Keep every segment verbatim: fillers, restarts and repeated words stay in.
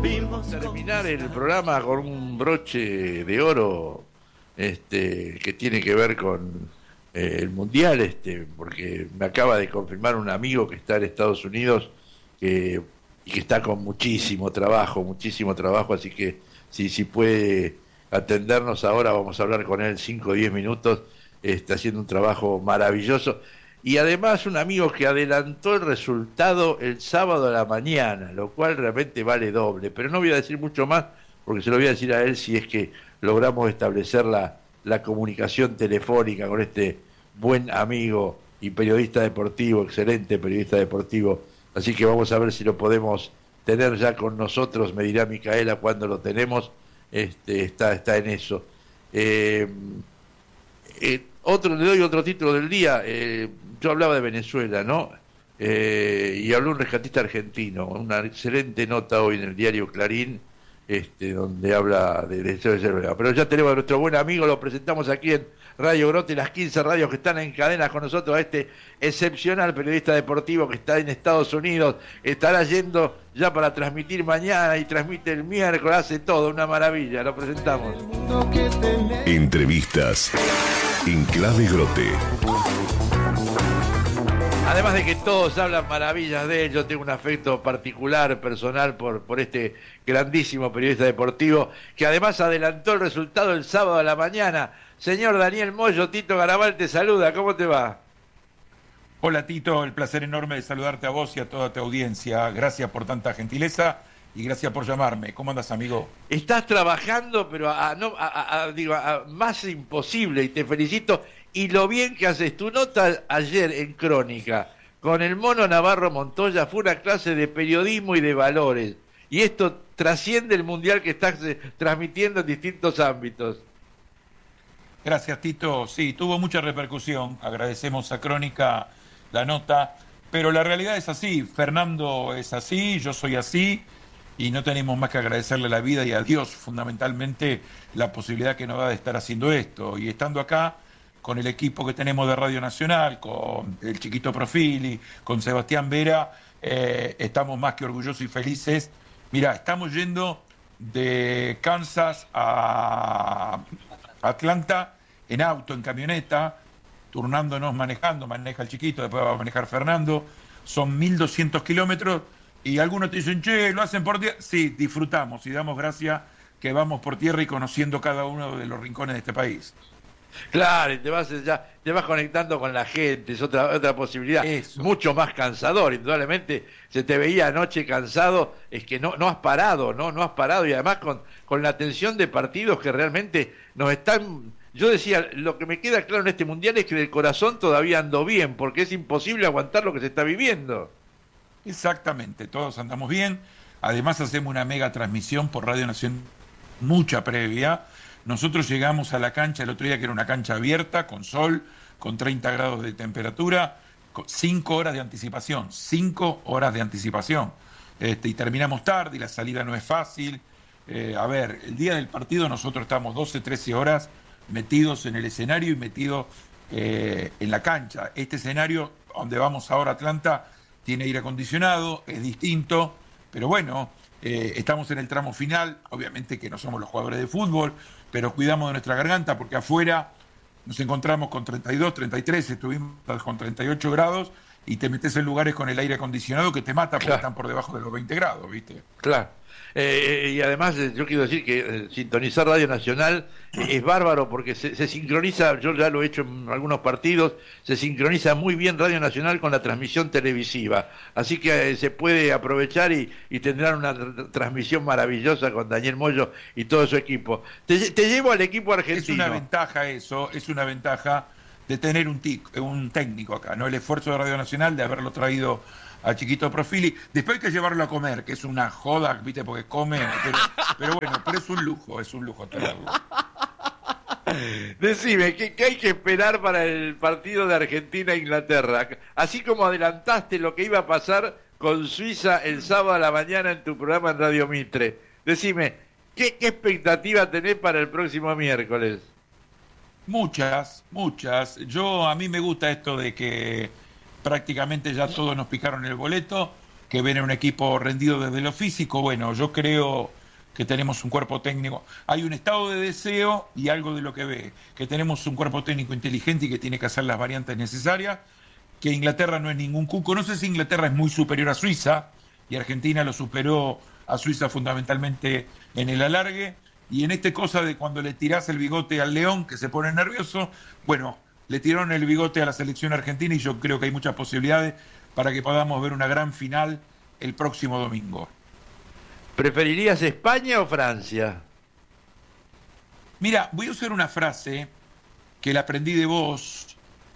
Terminar el programa con un broche de oro este, que tiene que ver con eh, el Mundial, este, porque me acaba de confirmar un amigo que está en Estados Unidos que, y que está con muchísimo trabajo, muchísimo trabajo, así que si, si puede atendernos ahora, vamos a hablar con él cinco o diez minutos, está haciendo un trabajo maravilloso. Y además un amigo que adelantó el resultado el sábado a la mañana, lo cual realmente vale doble. Pero no voy a decir mucho más, porque se lo voy a decir a él si es que logramos establecer la, la comunicación telefónica con este buen amigo y periodista deportivo, excelente periodista deportivo. Así que vamos a ver si lo podemos tener ya con nosotros, me dirá Micaela cuando lo tenemos, este, está, está en eso. Eh, eh, otro, le doy otro título del día. Eh, yo hablaba de Venezuela, ¿no? Eh, y habló un rescatista argentino, una excelente nota hoy en el diario Clarín, este, donde habla de deseo de ser verdad. Pero ya tenemos a nuestro buen amigo, lo presentamos aquí en Radio Grote, las quince radios que están en cadena con nosotros, a este excepcional periodista deportivo que está en Estados Unidos, estará yendo ya para transmitir mañana y transmite el miércoles, hace todo, una maravilla, lo presentamos. Entrevistas en Clave Grote. Además de que todos hablan maravillas de él, yo tengo un afecto particular, personal, por, por este grandísimo periodista deportivo, que además adelantó el resultado el sábado a la mañana. Señor Daniel Moyo, Tito Garabal te saluda, ¿cómo te va? Hola Tito, el placer enorme de saludarte a vos y a toda tu audiencia. Gracias por tanta gentileza y gracias por llamarme. ¿Cómo andas, amigo? Estás trabajando, pero a, no, a, a, digo, a más imposible, y te felicito. Y lo bien que haces. Tu nota ayer en Crónica con el Mono Navarro Montoya fue una clase de periodismo y de valores. Y esto trasciende el mundial que estás eh, transmitiendo en distintos ámbitos. Gracias, Tito. Sí, tuvo mucha repercusión. Agradecemos a Crónica la nota. Pero la realidad es así. Fernando es así, yo soy así. Y no tenemos más que agradecerle a la vida y a Dios, fundamentalmente, la posibilidad que nos da de estar haciendo esto. Y estando acá, con el equipo que tenemos de Radio Nacional, con el Chiquito Profili, con Sebastián Vera, eh, estamos más que orgullosos y felices. Mirá, estamos yendo de Kansas a Atlanta en auto, en camioneta, turnándonos manejando, maneja el Chiquito, después va a manejar Fernando, son mil doscientos kilómetros, y algunos te dicen, che, ¿lo hacen por tierra? Sí, disfrutamos y damos gracias que vamos por tierra y conociendo cada uno de los rincones de este país. Claro, y te vas ya, te vas conectando con la gente, es otra, otra posibilidad. Eso. Mucho más cansador, indudablemente. Se te veía anoche cansado, es que no, no has parado, no, no has parado, y además con, con la tensión de partidos que realmente nos están. Yo decía, lo que me queda claro en este mundial es que del corazón todavía ando bien, porque es imposible aguantar lo que se está viviendo. Exactamente, todos andamos bien. Además hacemos una mega transmisión por Radio Nacional, mucha previa. Nosotros llegamos a la cancha el otro día, que era una cancha abierta, con sol, con treinta grados de temperatura, con cinco horas de anticipación, cinco horas de anticipación. Este, y terminamos tarde, y la salida no es fácil. Eh, a ver, el día del partido nosotros estamos doce, trece horas metidos en el escenario y metidos eh, en la cancha. Este escenario, donde vamos ahora a Atlanta, tiene aire acondicionado, es distinto, pero bueno, eh, estamos en el tramo final. Obviamente que no somos los jugadores de fútbol, pero cuidamos de nuestra garganta, porque afuera nos encontramos con treinta y dos, treinta y tres, estuvimos con treinta y ocho grados, y te metes en lugares con el aire acondicionado que te mata porque claro, están por debajo de los veinte grados, ¿viste? Claro. Eh, y además eh, yo quiero decir que eh, sintonizar Radio Nacional eh, es bárbaro, porque se, se sincroniza, yo ya lo he hecho en algunos partidos, se sincroniza muy bien Radio Nacional con la transmisión televisiva, así que eh, se puede aprovechar y, y tendrán una tr- transmisión maravillosa con Daniel Moyo y todo su equipo. Te, te llevo al equipo argentino. Es una ventaja eso, es una ventaja de tener un, tic, un técnico acá, ¿no? El esfuerzo de Radio Nacional de haberlo traído a Chiquito Profili. Después hay que llevarlo a comer, que es una joda, ¿viste? Porque come, pero, pero bueno, pero es un lujo, es un lujo tenerlo. Decime, ¿qué, ¿qué hay que esperar para el partido de Argentina-Inglaterra? Así como adelantaste lo que iba a pasar con Suiza el sábado a la mañana en tu programa en Radio Mitre. Decime, ¿qué, qué expectativa tenés para el próximo miércoles? Muchas, muchas. Yo, a mí me gusta esto de que prácticamente ya todos nos picaron el boleto. que ven a un equipo rendido desde lo físico. Bueno, yo creo que tenemos un cuerpo técnico, hay un estado de deseo y algo de lo que ve, que tenemos un cuerpo técnico inteligente y que tiene que hacer las variantes necesarias, que Inglaterra no es ningún cuco. No sé si Inglaterra es muy superior a Suiza, y Argentina lo superó a Suiza fundamentalmente en el alargue, y en este cosa de cuando le tirás el bigote al león que se pone nervioso, bueno, le tiraron el bigote a la selección argentina y yo creo que hay muchas posibilidades para que podamos ver una gran final el próximo domingo. ¿Preferirías España o Francia? Mira, voy a usar una frase que la aprendí de vos,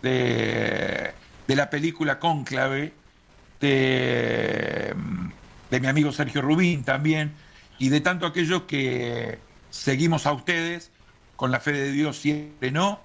de, de la película Cónclave, de, de mi amigo Sergio Rubín también, y de tanto aquellos que seguimos a ustedes, con la fe de Dios siempre no.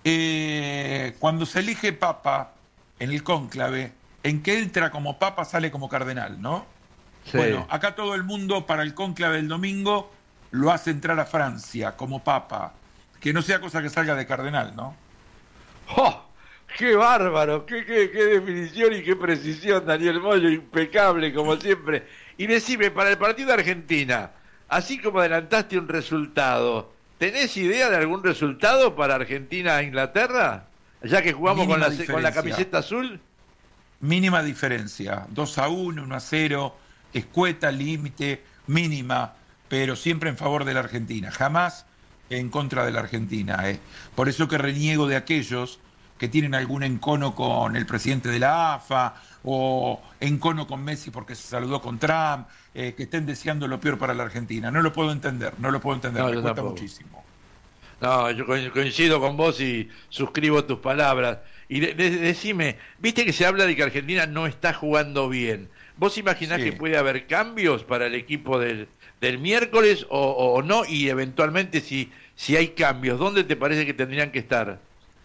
Eh, cuando se elige papa en el cónclave, en que entra como papa sale como cardenal, ¿no? Sí. Bueno, acá todo el mundo para el cónclave del domingo lo hace entrar a Francia como papa, que no sea cosa que salga de cardenal, ¿no? ¡Oh! ¡Qué bárbaro! ¡Qué, qué, qué definición y qué precisión, Daniel Moyo! Impecable, como siempre. Y decime, para el partido de Argentina, así como adelantaste un resultado, ¿tenés idea de algún resultado para Argentina-Inglaterra? Ya que jugamos con la, con la camiseta azul. Mínima diferencia, dos a uno, uno a cero, escueta, límite, mínima, pero siempre en favor de la Argentina, jamás en contra de la Argentina. ¿eh? Por eso que reniego de aquellos que tienen algún encono con el presidente de la A F A o encono con Messi porque se saludó con Trump, eh, que estén deseando lo peor para la Argentina. No lo puedo entender, no lo puedo entender, no, me cuesta tampoco. muchísimo. No, yo coincido con vos y suscribo tus palabras. Y de, de, decime, viste que se habla de que Argentina no está jugando bien. ¿Vos imaginás sí. que puede haber cambios para el equipo del, del miércoles o, o no? Y eventualmente si, si hay cambios, ¿dónde te parece que tendrían que estar?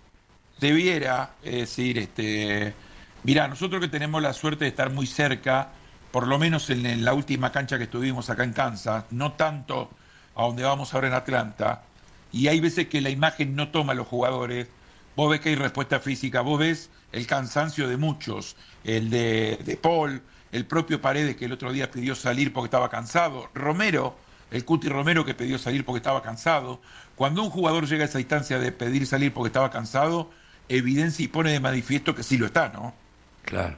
Debiera, es decir, este, mirá, nosotros que tenemos la suerte de estar muy cerca, por lo menos en, en la última cancha que estuvimos acá en Kansas, no tanto a donde vamos ahora en Atlanta, y hay veces que la imagen no toma a los jugadores, vos ves que hay respuesta física, vos ves el cansancio de muchos, el de, de Paul, el propio Paredes que el otro día pidió salir porque estaba cansado, Romero, el Cuti Romero que pidió salir porque estaba cansado. Cuando un jugador llega a esa instancia de pedir salir porque estaba cansado, evidencia y pone de manifiesto que sí lo está, ¿no? Claro.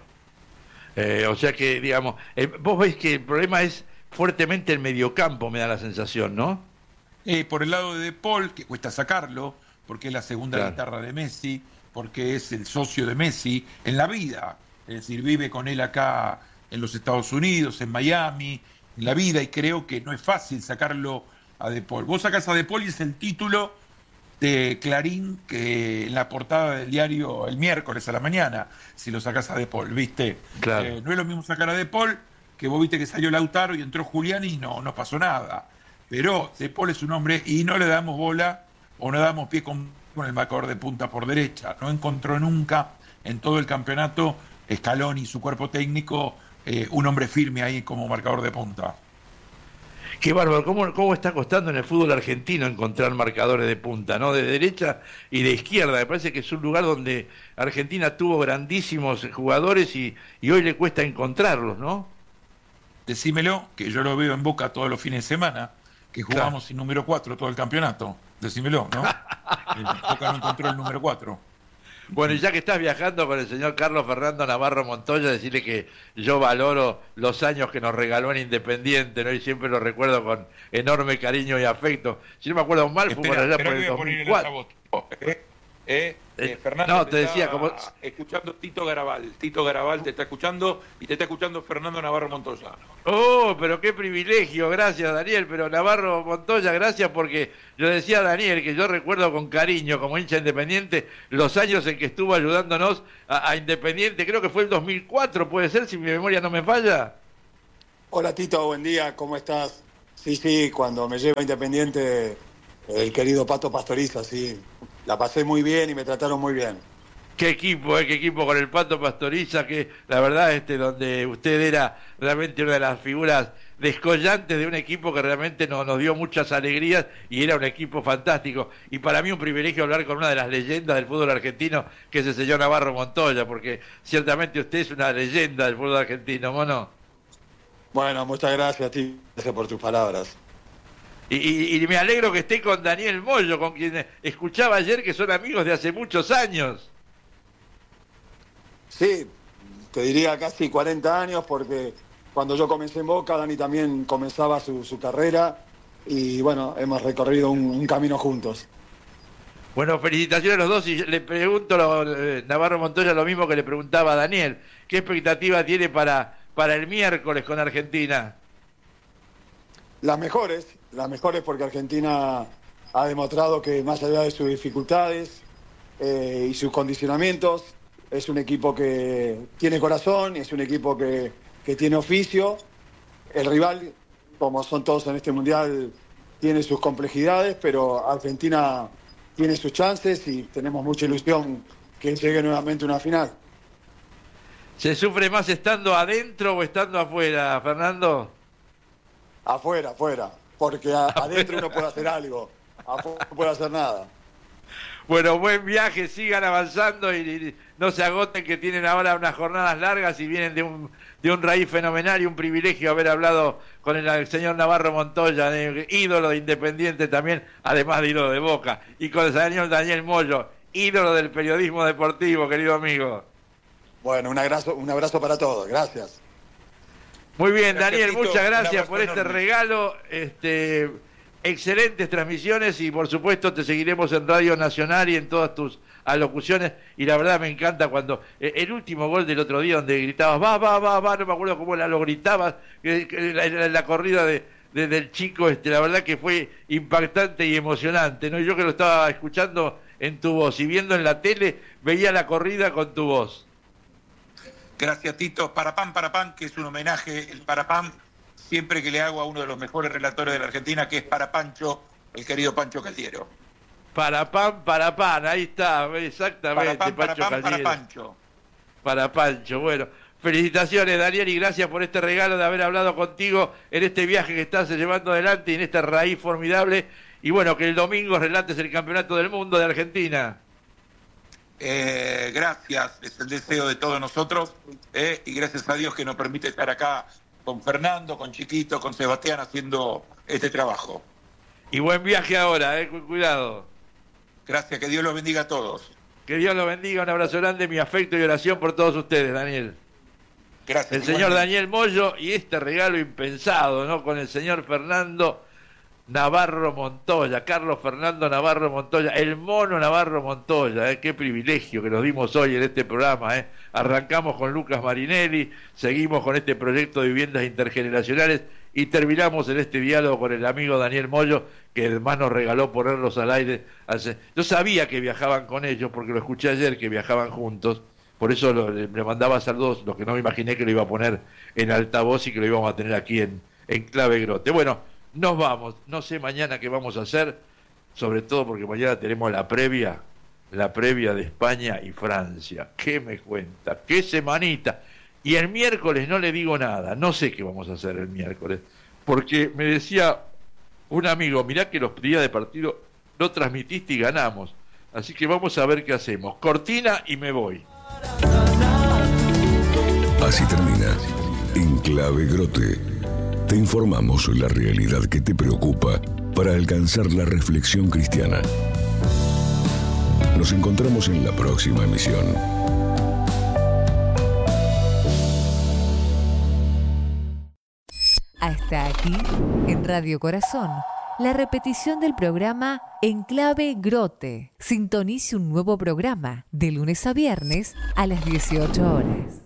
Eh, o sea que, digamos, eh, vos veis que el problema es fuertemente el mediocampo, me da la sensación, ¿no? Eh, por el lado de De Paul, que cuesta sacarlo, porque es la segunda claro. guitarra de Messi, porque es el socio de Messi en la vida, es decir, vive con él acá en los Estados Unidos, en Miami, en la vida, y creo que no es fácil sacarlo a De Paul. Vos sacás a De Paul y es el título de Clarín que en la portada del diario el miércoles a la mañana, si lo sacás a De Paul, ¿viste? Claro. Eh, no es lo mismo sacar a De Paul, que vos viste que salió Lautaro y entró Julián y no, no pasó nada. Pero De Paul es un hombre y no le damos bola o no le damos pie con, con el marcador de punta por derecha. No encontró nunca en todo el campeonato Scaloni y su cuerpo técnico eh, un hombre firme ahí como marcador de punta. Qué bárbaro, ¿Cómo, cómo está costando en el fútbol argentino encontrar marcadores de punta, ¿no? De derecha y de izquierda. Me parece que es un lugar donde Argentina tuvo grandísimos jugadores y, y hoy le cuesta encontrarlos, ¿no? Decímelo, que yo lo veo en Boca todos los fines de semana, que jugamos claro. sin número cuatro todo el campeonato. Decímelo, ¿no? El Boca no encontró el número cuatro. Bueno, y ya que estás viajando con el señor Carlos Fernando Navarro Montoya, decirle que yo valoro los años que nos regaló en Independiente, ¿no? Y siempre lo recuerdo con enorme cariño y afecto. Si no me acuerdo mal, fue por allá por el dos mil cuatro. ¿Eh? ¿Eh? Eh, Fernando, no, te, te decía, como... escuchando Tito Garabal. Tito Garabal te está escuchando y te está escuchando Fernando Navarro Montoya. Oh, pero qué privilegio, gracias Daniel, pero Navarro Montoya, gracias porque yo decía a Daniel que yo recuerdo con cariño como hincha Independiente los años en que estuvo ayudándonos a, a Independiente, creo que fue el dos mil cuatro, puede ser, si mi memoria no me falla. Hola Tito, buen día, ¿cómo estás? Sí, sí, cuando me lleva Independiente el querido Pato Pastoriza, sí, la pasé muy bien y me trataron muy bien. Qué equipo, eh, qué equipo con el Pato Pastoriza, que la verdad, este, donde usted era realmente una de las figuras descollantes de un equipo que realmente nos, nos dio muchas alegrías y era un equipo fantástico. Y para mí un privilegio hablar con una de las leyendas del fútbol argentino, que es el señor Navarro Montoya, porque ciertamente usted es una leyenda del fútbol argentino, ¿mono? Bueno, muchas gracias, Tito, gracias por tus palabras. Y, y, y me alegro que esté con Daniel Moyo, con quien escuchaba ayer que son amigos de hace muchos años. Sí, te diría casi cuarenta años, porque cuando yo comencé en Boca, Dani también comenzaba su, su carrera y bueno, hemos recorrido un, un camino juntos. Bueno, felicitaciones a los dos y le pregunto a Navarro Montoya lo mismo que le preguntaba a Daniel. ¿Qué expectativa tiene para, para el miércoles con Argentina? Las mejores, las mejores porque Argentina ha demostrado que más allá de sus dificultades eh, y sus condicionamientos, es un equipo que tiene corazón, es un equipo que, que tiene oficio. El rival, como son todos en este Mundial, tiene sus complejidades, pero Argentina tiene sus chances y tenemos mucha ilusión que llegue nuevamente a una final. ¿Se sufre más estando adentro o estando afuera, Fernando? Afuera, afuera, porque a, adentro uno puede hacer algo, afuera no puede hacer nada. Bueno, buen viaje, sigan avanzando y, y no se agoten, que tienen ahora unas jornadas largas y vienen de un de un raíz fenomenal y un privilegio haber hablado con el, el señor Navarro Montoya, de, ídolo de Independiente también, además de ídolo de Boca, y con el señor Daniel Moyo, ídolo del periodismo deportivo, querido amigo. Bueno, un abrazo, un abrazo para todos, gracias. Muy bien, Gracias, Daniel, Tito. muchas gracias Un por abrazo este enorme. regalo, este, excelentes transmisiones y por supuesto te seguiremos en Radio Nacional y en todas tus alocuciones y la verdad me encanta cuando eh, el último gol del otro día donde gritabas va, va, va, va, no me acuerdo cómo la, lo gritabas, que, que la, la, la corrida de, de, del chico, este, la verdad que fue impactante y emocionante, ¿no? Yo que lo estaba escuchando en tu voz y viendo en la tele, veía la corrida con tu voz. Gracias, Tito. Parapam, Parapam, que es un homenaje, el Parapam, siempre que le hago a uno de los mejores relatores de la Argentina, que es para Pancho, el querido Pancho Caldiero. Para pan, para pan, ahí está, exactamente, Parapam, Pancho Parapam, para Caldiero. Pancho. Para Pancho, bueno, felicitaciones Daniel y gracias por este regalo de haber hablado contigo en este viaje que estás llevando adelante y en esta raíz formidable y bueno, que el domingo relates el campeonato del mundo de Argentina. Eh, gracias, es el deseo de todos nosotros eh, y gracias a Dios que nos permite estar acá con Fernando, con Chiquito, con Sebastián haciendo este trabajo. Y buen viaje ahora, eh, cuidado. Gracias, que Dios los bendiga a todos. Que Dios los bendiga, un abrazo grande, mi afecto y oración por todos ustedes, Daniel. Gracias. El señor igualmente. Daniel Moyo y este regalo impensado, ¿no? Con el señor Fernando Navarro Montoya, Carlos Fernando Navarro Montoya, el mono Navarro Montoya, ¿eh? Qué privilegio que nos dimos hoy en este programa, ¿eh? Arrancamos con Lucas Marinelli, seguimos con este proyecto de viviendas intergeneracionales y terminamos en este diálogo con el amigo Daniel Moyo, que además nos regaló ponerlos al aire. Hace... Yo sabía que viajaban con ellos, porque lo escuché ayer, que viajaban juntos, por eso lo, le mandaba saludos, lo que no me imaginé que lo iba a poner en altavoz y que lo íbamos a tener aquí en, en Clave Grote. Bueno, nos vamos, no sé mañana qué vamos a hacer, sobre todo porque mañana tenemos la previa, la previa de España y Francia. ¿Qué me cuenta? ¿Qué semanita? Y el miércoles no le digo nada, no sé qué vamos a hacer el miércoles, porque me decía un amigo, mirá que los días de partido no transmitiste y ganamos, así que vamos a ver qué hacemos. Cortina y me voy. Así termina En Clave Grote. Te informamos la realidad que te preocupa para alcanzar la reflexión cristiana. Nos encontramos en la próxima emisión. Hasta aquí, en Radio Corazón, la repetición del programa En Clave Grote. Sintonice un nuevo programa de lunes a viernes a las dieciocho horas.